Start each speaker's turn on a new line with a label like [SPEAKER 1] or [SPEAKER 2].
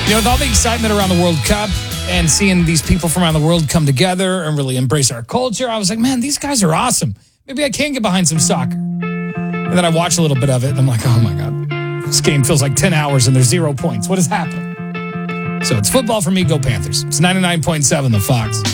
[SPEAKER 1] With all the excitement around the World Cup and seeing these people from around the world come together and really embrace our culture, I was like, man, these guys are awesome. Maybe I can get behind some soccer. And then I watch a little bit of it, and I'm like, oh, my God. This game feels like 10 hours, and there's 0 points. What is happening? So it's football for me. Go Panthers. It's 99.7 The Fox.